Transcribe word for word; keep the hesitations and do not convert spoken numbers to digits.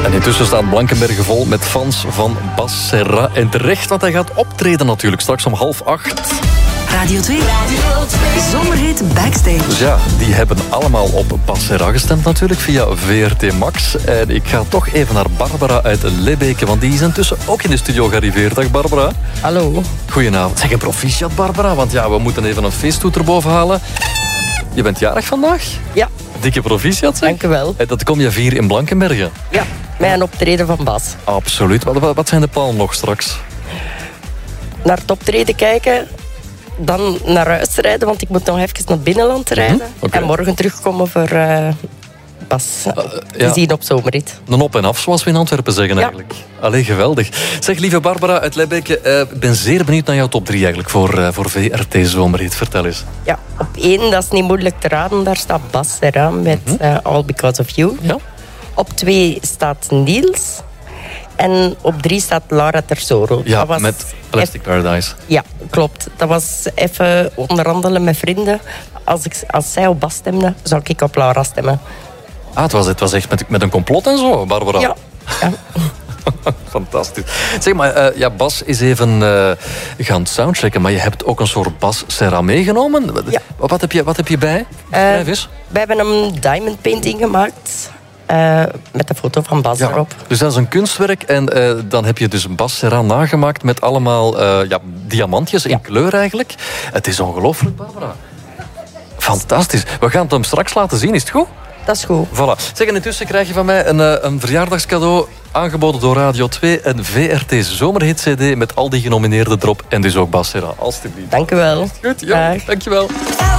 En intussen staat Blankenberge vol met fans van Bas Serra. En terecht, want hij gaat optreden natuurlijk straks om half acht. Radio twee. Radio twee. Zomerhit Backstage. Dus ja, die hebben allemaal op Bas Serra gestemd natuurlijk via V R T Max. En ik ga toch even naar Barbara uit Lebbeke, want die is intussen ook in de studio gearriveerd. Dag Barbara. Hallo. Goedenavond. Zeg, een proficiat Barbara, want ja, we moeten even een feesttoet erboven halen. Je bent jarig vandaag? Ja. Dikke proficiat, zeg. Dank u wel. En dat kom je vier in Blankenberge. Ja, met een optreden van Bas. Absoluut. Wat, wat zijn de plannen nog straks? Naar het optreden kijken, dan naar huis rijden, want ik moet nog even naar het binnenland rijden. Mm-hmm. Okay. En morgen terugkomen voor uh, Bas uh, te ja. zien op Zomerhit. Een op en af, zoals we in Antwerpen zeggen ja. eigenlijk. Allee, geweldig. Zeg, lieve Barbara uit Lebbeke, uh, ik ben zeer benieuwd naar jouw top drie eigenlijk voor, uh, voor V R T Zomerhit. Vertel eens. Ja, op één, dat is niet moeilijk te raden, daar staat Bas Serra met mm-hmm. uh, All Because of You. Ja. Op twee staat Niels. En op drie staat Laura Terzoro. Ja, dat was met Plastic even... Paradise. Ja, klopt. Dat was even onderhandelen met vrienden. Als, ik, als zij op Bas stemde, zou ik op Laura stemmen. Ah, het was, het was echt met, met een complot en zo, Barbara. Ja. ja. Fantastisch. Zeg maar, uh, ja, Bas is even uh, gaan soundchecken, maar je hebt ook een soort Bas Serra meegenomen. Ja. Wat, heb je, wat heb je bij? Schrijf eens. Uh, we hebben een diamond painting gemaakt. Uh, met de foto van Bas ja, erop. Dus dat is een kunstwerk. En uh, dan heb je dus Bas Serra nagemaakt met allemaal uh, ja, diamantjes in ja. kleur eigenlijk. Het is ongelooflijk, Barbara. Fantastisch. We gaan het hem straks laten zien, is het goed? Dat is goed. Voilà. Zeg, en intussen krijg je van mij een, uh, een verjaardagscadeau aangeboden door Radio twee. Een V R T Zomerhit C D met al die genomineerden erop. En dus ook Bas Serra, alstublieft. Dank u wel. Goed, ja, dank je wel.